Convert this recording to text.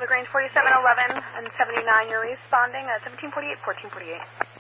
LaGrange 4711 and 79, you're responding at 1748, 1448.